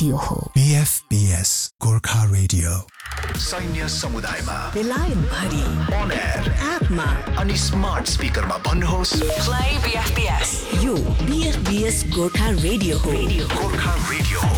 Radio हो। BFBS Gorkha radio. सैन्य समुदायमा बेलायत भरि अन एयर एपमा अनि स्मार्ट स्पिकरमा भन्नुहोस् प्ले BFBS। यो BFBS गोर्खा रेडियो हो। गोर्खा रेडियो हो।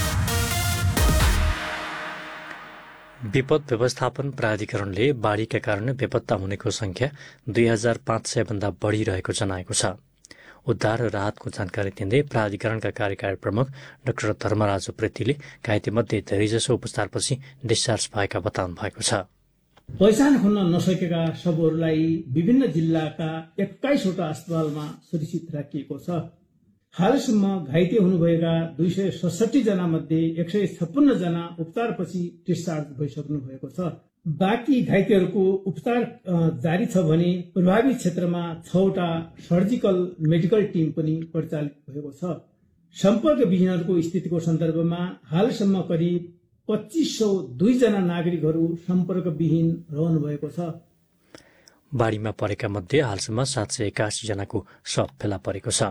विपद व्यवस्थापन प्राधिकरणले बाढीका कारण बेपत्ता हुनेको संख्या 2500 भन्दा बढी रहेको जनाएको छ। उद्धार र राहतको जानकारी दिँदै प्राधिकरणका कार्यकारी प्रमुख डाक्टर धर्मराज उप्रेतीले घाइतेमध्ये धेरैजसो उपचारपछि डिस्चार्ज भएका बताउनु भएको छ। पहिचान हुन नसकेका शवहरूलाई विभिन्न जिल्लाका 21वटा अस्पतालमा सुरक्षित राखिएको छ। हालसम्म घाइते हुनुभएका 267 जना मध्ये 156 जना उपचारपछि डिस्चार्ज भइसक्नु भएको छ। बाँकी घाइतेहरूको उपचार जारी छ भने प्रभावित क्षेत्रमा 6वटा सर्जिकल मेडिकल टिम पनि परिचालित भएको छ। सम्पर्क विहीनहरूको स्थितिको सन्दर्भमा हालसम्म करिब 2502 जना नागरिकहरू सम्पर्क विहीन रहनु भएको छ। बाढीमा परेका मध्ये हालसम्म 781 जनाको शव फेला परेको छ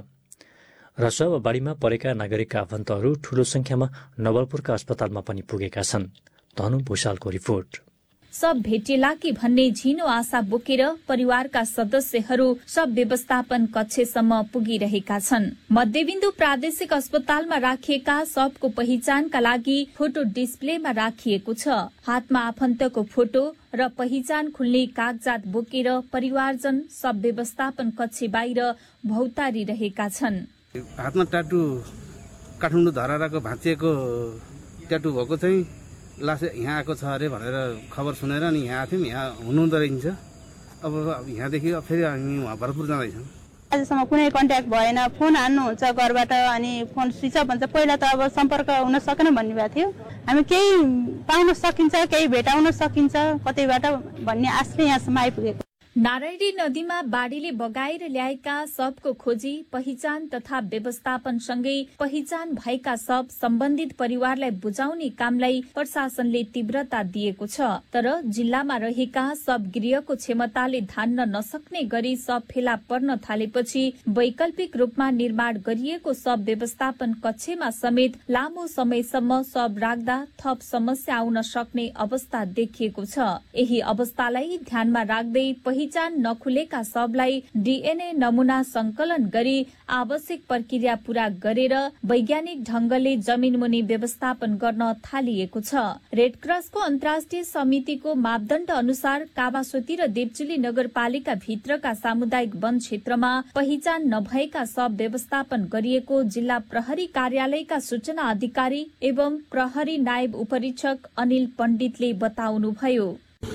र शव बाढीमा परेका नागरिकका आफन्तहरू ठूलो संख्यामा नवलपुरका अस्पतालमा पनि पुगेका छन्। धनु भूषालको रिपोर्ट। सब भेटिएला कि भन्ने झिनो आशा बोकेर परिवारका सदस्यहरू सब व्यवस्थापन कक्षसम्म पुगिरहेका छन्। मध्यबिन्दु प्रादेशिक अस्पतालमा राखिएका सबको पहिचानका लागि फोटो डिस्प्लेमा राखिएको छ। हातमा आफन्तको फोटो र पहिचान खुल्ने कागजात बोकेर परिवारजन सब व्यवस्थापन कक्ष बाहिर भौतारिरहेका छन्। हातमा टाटु काठमाडौँ धराराको भाँचिएको ट्याटु भएको चाहिँ लास यहाँ आएको छ अरे भनेर खबर सुनेर अनि यहाँ आएको थियौँ। यहाँ हुनुहुँदो रहेछ। अब यहाँदेखि फेरि हामी उहाँ भरतपुर जाँदैछौँ। आजसम्म कुनै कन्ट्याक्ट भएन। फोन हान्नुहुन्छ घरबाट अनि फोन स्विच अफ भन्छ। पहिला त अब सम्पर्क हुन सकेन भन्ने भएको थियो। हामी केही पाउन सकिन्छ, केही भेटाउन सकिन्छ कतैबाट भन्ने आशले यहाँसम्म आइपुगेको। नारायणी नदीमा बाढीले बगाएर ल्याएका सबको खोजी पहिचान तथा व्यवस्थापन सँगै पहिचान भएका सब सम्बन्धित परिवारलाई बुझाउने कामलाई प्रशासनले तीव्रता दिएको छ। तर जिल्लामा रहेका सब गृहको क्षमताले धान्न नसक्ने गरी सब फेला पर्न थालेपछि वैकल्पिक रूपमा निर्माण गरिएको सब व्यवस्थापन कक्षमा समेत लामो समयसम्म सब राख्दा थप समस्या आउन सक्ने अवस्था देखिएको छ। यही अवस्थालाई ध्यानमा राख्दै पहिचान नखुलेका सबलाई डीएनए नमूना संकलन गरी आवश्यक प्रक्रिया पूरा गरेर वैज्ञानिक ढंगले जमिन मुनि व्यवस्थापन गर्न थालिएको छ। रेडक्रसको अन्तर्राष्ट्रिय समितिको मापदण्ड अनुसार कावासोती र देवचुली नगरपालिका भित्रका सामुदायिक वन क्षेत्रमा पहिचान नभएका सब व्यवस्थापन गरिएको जिल्ला प्रहरी कार्यालयका सूचना अधिकारी एवं प्रहरी नायब उपरीक्षक अनिल पण्डितले बताउनुभयो।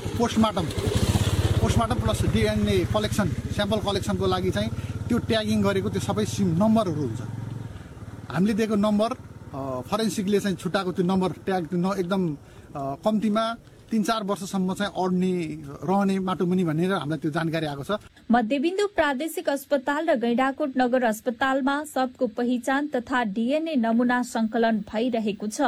Postmortem plus DNA collection sample कलेक्सनको लागि चाहिँ त्यो ट्यागिङ गरेको त्यो सबै नम्बरहरू हुन्छ। हामीले दिएको नम्बर फरेन्सिकले चाहिँ छुट्टाएको त्यो नम्बर ट्याग एकदम कम्तीमा 3-4 वर्षसम्म चाहिँ अड्ने रहने माटोमुनि भनेर हामीलाई त्यो जानकारी आएको छ। मध्यबिन्दु प्रादेशिक अस्पताल र गैंडाकोट नगर अस्पतालमा सबको पहिचान तथा डीएनए नमूना संकलन भइरहेको छ।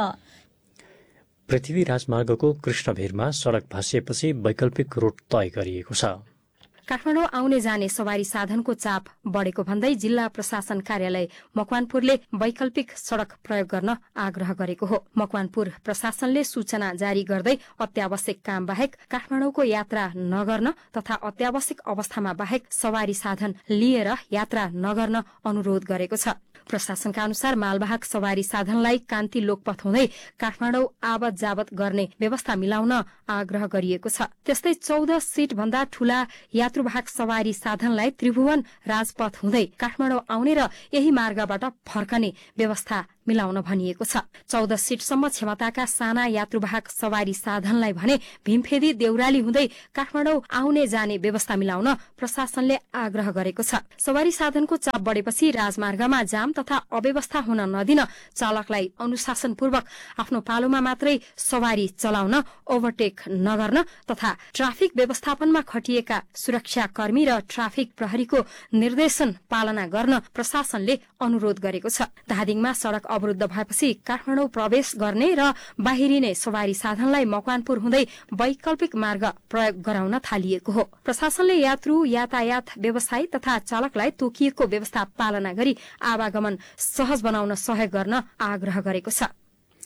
पृथ्वी राजमार्गको कृष्णभिरमा सड़क भाँसिएपछि वैकल्पिक रूट तय गरिएको छ। काठमाडौँ आउने जाने सवारी साधनको चाप बढ़ेको भन्दै जिल्ला प्रशासन कार्यालय मकवानपुरले वैकल्पिक सड़क प्रयोग गर्न आग्रह गरेको हो। मकवानपुर प्रशासनले सूचना जारी गर्दै अत्यावश्यक काम बाहेक काठमाडौँको यात्रा नगर्न तथा अत्यावश्यक अवस्थामा बाहेक सवारी साधन लिएर यात्रा नगर्न अनुरोध गरेको छ। प्रशासनका अनुसार मालवाहक सवारी साधनलाई कान्ति लोकपथ हुँदै काठमाडौँ आवत जावत गर्ने व्यवस्था मिलाउन आग्रह गरिएको छ। त्यस्तै 14 सीट भन्दा ठूला यात्रुवाहक सवारी साधनलाई त्रिभुवन राजपथ हुँदै काठमाडौँ आउने र यही मार्गबाट फर्कने व्यवस्था मिलाउन भनिएको छ। 14 सीटसम्म क्षमताका साना यात्रुवाहक सवारी साधनलाई भने भीमफेदी देउराली हुँदै काठमाडौँ आउने जाने व्यवस्था मिलाउन प्रशासनले आग्रह गरेको छ। सवारी साधनको चाप बढ़ेपछि राजमार्गमा जाम तथा अव्यवस्था हुन नदिन चालकलाई अनुशासनपूर्वक आफ्नो पालोमा मात्रै सवारी चलाउन, ओभरटेक नगर्न तथा ट्राफिक व्यवस्थापनमा खटिएका सुरक्षाकर्मी र ट्राफिक प्रहरीको निर्देशन पालना गर्न प्रशासनले अनुरोध गरेको छ। धादिङमा सड़क अवरुद्ध भएपछि काठमाडौँ प्रवेश गर्ने र बाहिरिने सवारी साधनलाई मकवानपुर हुँदै वैकल्पिक मार्ग प्रयोग गराउन थालिएको हो। प्रशासनले यात्रु, यातायात व्यवसायी तथा चालकलाई तोकिएको व्यवस्था पालना गरी आवागमन सहज बनाउन सहयोग गर्न आग्रह गरेको छ।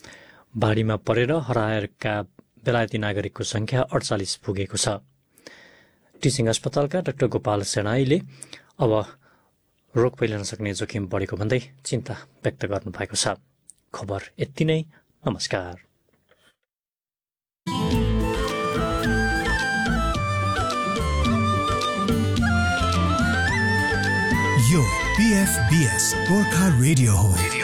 बाढीमा परेर हराएका बेलायती नागरिकको संख्या 48 पुगेको छ। टिचिङ अस्पतालका डाक्टर गोपाल सेनाईले अब रोग फैलन सक्ने जोखिम बढेको भन्दै चिन्ता व्यक्त गर्नु भएको छ। खबर यति नै। नमस्कार। यो PFBS गोर्खा रेडियो हो।